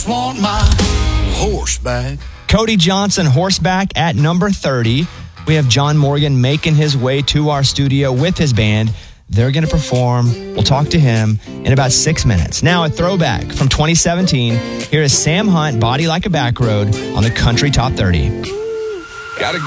just want my horseback. Cody Johnson, Horseback at number 30. We have John Morgan making his way to our studio with his band. They're going to perform. We'll talk to him in about 6 minutes. Now, a throwback from 2017. Here is Sam Hunt, Body Like a Back Road on the Country Top 30. Gotta